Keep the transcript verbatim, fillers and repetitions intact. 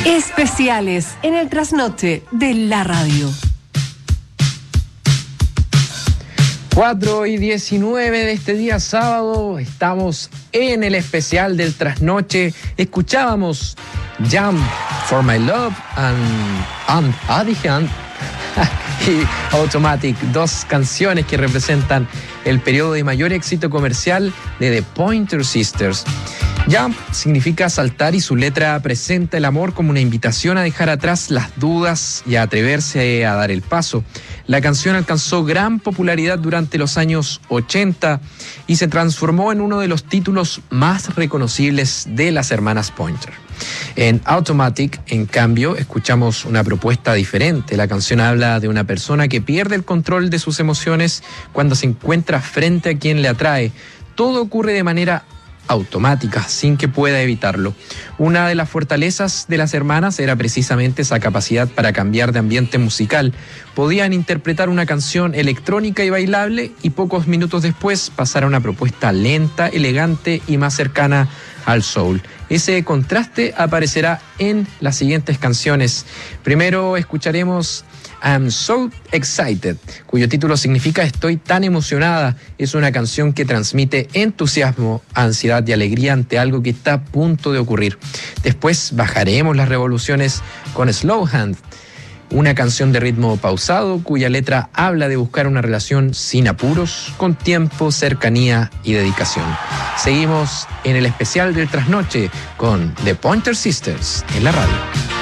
Especiales en el trasnoche de la radio. cuatro y diecinueve de este día sábado, estamos en el especial del trasnoche. Escuchábamos Jump for My Love and, and ah, dije and, y Automatic, dos canciones que representan el periodo de mayor éxito comercial de The Pointer Sisters. Jump significa saltar y su letra presenta el amor como una invitación a dejar atrás las dudas y a atreverse a dar el paso. La canción alcanzó gran popularidad durante los años ochenta y se transformó en uno de los títulos más reconocibles de las hermanas Pointer. En Automatic, en cambio, escuchamos una propuesta diferente. La canción habla de una persona que pierde el control de sus emociones cuando se encuentra frente a quien le atrae. Todo ocurre de manera automática, sin que pueda evitarlo. Una de las fortalezas de las hermanas era precisamente esa capacidad para cambiar de ambiente musical. Podían interpretar una canción electrónica y bailable y pocos minutos después pasar a una propuesta lenta, elegante y más cercana al soul. Ese contraste aparecerá en las siguientes canciones. Primero escucharemos I'm So Excited, cuyo título significa Estoy tan emocionada. Es una canción que transmite entusiasmo, ansiedad y alegría ante algo que está a punto de ocurrir. Después bajaremos las revoluciones con Slow Hand, una canción de ritmo pausado cuya letra habla de buscar una relación sin apuros, con tiempo, cercanía y dedicación. Seguimos en el especial del trasnoche con The Pointer Sisters en la radio.